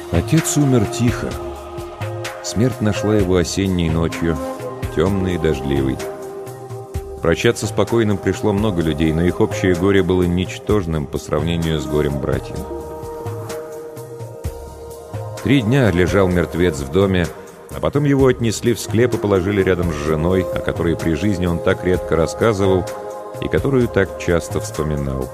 Отец умер тихо. Смерть нашла его осенней ночью, темной и дождливой. Прощаться с покойным пришло много людей, но их общее горе было ничтожным по сравнению с горем братьев. 3 дня лежал мертвец в доме, а потом его отнесли в склеп и положили рядом с женой, о которой при жизни он так редко рассказывал и которую так часто вспоминал.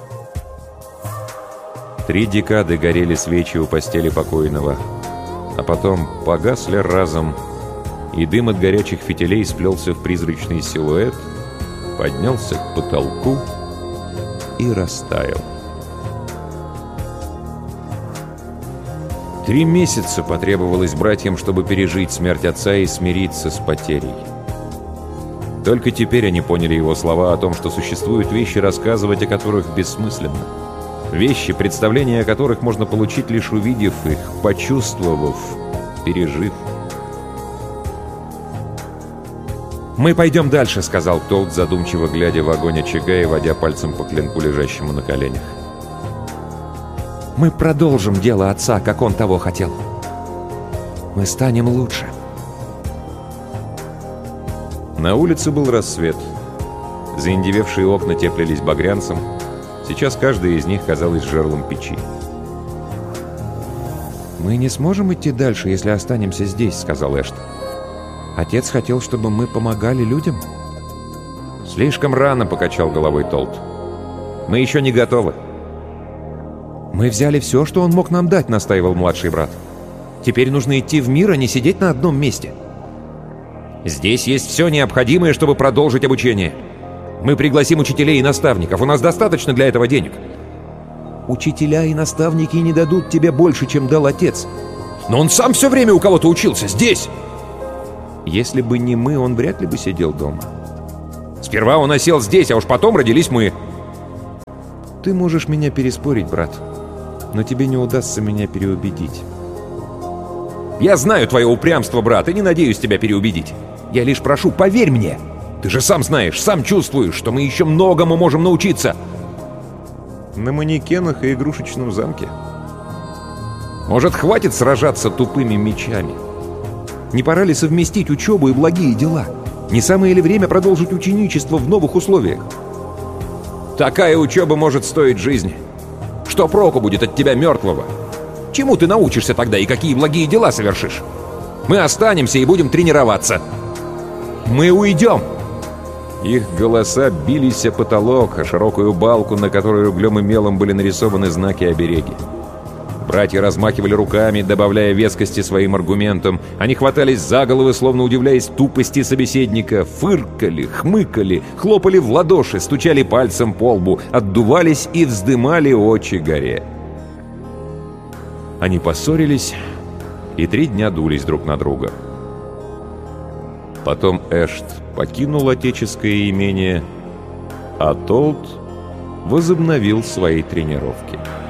3 декады горели свечи у постели покойного, а потом погасли разом, и дым от горячих фитилей сплелся в призрачный силуэт, поднялся к потолку и растаял. 3 месяца потребовалось братьям, чтобы пережить смерть отца и смириться с потерей. Только теперь они поняли его слова о том, что существуют вещи, рассказывать о которых бессмысленно. Вещи, представления о которых можно получить, лишь увидев их, почувствовав, пережив. «Мы пойдем дальше», — сказал Толт, задумчиво глядя в огонь очага и водя пальцем по клинку, лежащему на коленях. «Мы продолжим дело отца, как он того хотел. Мы станем лучше». На улице был рассвет. Заиндевевшие окна теплились багрянцем. Сейчас каждая из них казалась жерлом печи. «Мы не сможем идти дальше, если останемся здесь», — сказал Эшт. «Отец хотел, чтобы мы помогали людям». «Слишком рано», — покачал головой Толт. «Мы еще не готовы». «Мы взяли все, что он мог нам дать», — настаивал младший брат. «Теперь нужно идти в мир, а не сидеть на одном месте». «Здесь есть все необходимое, чтобы продолжить обучение. Мы пригласим учителей и наставников. У нас достаточно для этого денег». «Учителя и наставники не дадут тебе больше, чем дал отец». «Но он сам все время у кого-то учился, здесь!» «Если бы не мы, он вряд ли бы сидел дома». «Сперва он осел здесь, а уж потом родились мы». «Ты можешь меня переспорить, брат, но тебе не удастся меня переубедить». «Я знаю твое упрямство, брат, и не надеюсь тебя переубедить. Я лишь прошу, поверь мне. Ты же сам знаешь, сам чувствуешь, что мы еще многому можем научиться». «На манекенах и игрушечном замке». «Может, хватит сражаться тупыми мечами? Не пора ли совместить учебу и благие дела? Не самое ли время продолжить ученичество в новых условиях?» «Такая учеба может стоить жизни. Что проку будет от тебя мертвого? Чему ты научишься тогда и какие благие дела совершишь? Мы останемся и будем тренироваться. Мы уйдем!» Их голоса бились о потолок, о широкую балку, на которой углем и мелом были нарисованы знаки-обереги. Братья размахивали руками, добавляя вескости своим аргументам. Они хватались за головы, словно удивляясь тупости собеседника, фыркали, хмыкали, хлопали в ладоши, стучали пальцем по лбу, отдувались и вздымали очи горе. Они поссорились и 3 дня дулись друг на друга. Потом Эшт покинул отеческое имение, а Толт возобновил свои тренировки.